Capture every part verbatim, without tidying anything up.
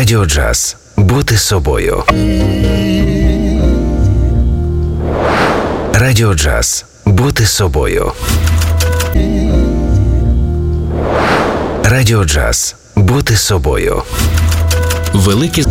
Радіо Джаз. Бути собою. Радіо Джаз. Бути собою. Радіо Джаз. Бути собою. Великі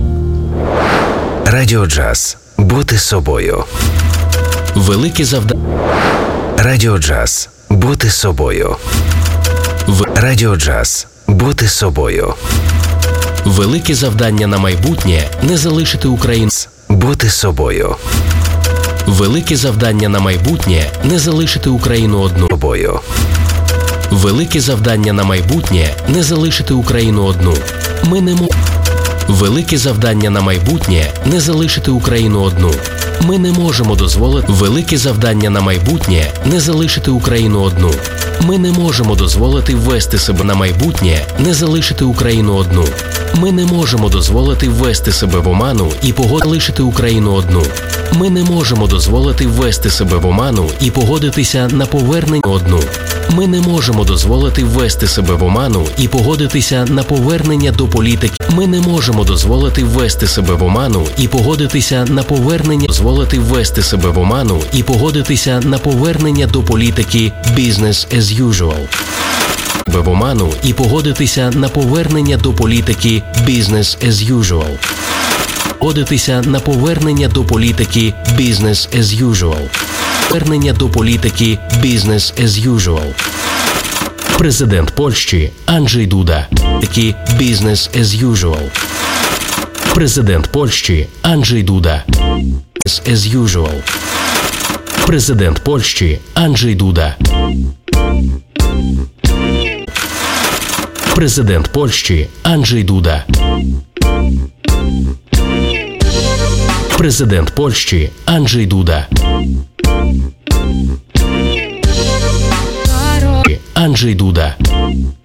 Радіо Джаз. Бути собою. Великі завдання. Радіо Джаз. Бути собою. В... Радіо Джаз. Бути собою. Великі завдання на майбутнє – не залишити Україну. Бути собою. Великі завдання на майбутнє – не залишити Україну одну. Собою. Великі завдання на майбутнє – не залишити Україну одну. Ми не можемо. Великі завдання на майбутнє – не залишити Україну одну. Ми не можемо дозволити. Великі завдання на майбутнє – не залишити Україну одну. Ми не можемо дозволити ввести себе на майбутнє, не залишити Україну одну. Ми не можемо дозволити ввести себе в оману і погодити Україну одну. Ми не можемо дозволити ввести себе в оману і погодитися на повернення одну. Ми не можемо дозволити ввести себе в оману і погодитися на повернення до політики. Ми не можемо дозволити ввести себе в оману і погодитися на повернення. Дозволити ввести себе в оману і погодитися на повернення до політики «business as usual». В оману і погодитися на повернення до політики «business as usual». Погодитися на повернення до політики «business as usual». Повернення до політики «business as usual». Президент Польщі Анджей Дуда. Такі «business as usual». Президент Польщі Анджей Дуда. As usual. Президент Польщі Анджей Дуда. Президент Польщі Анджей Дуда. Президент Польщі Анджей Дуда. Анджей Дуда.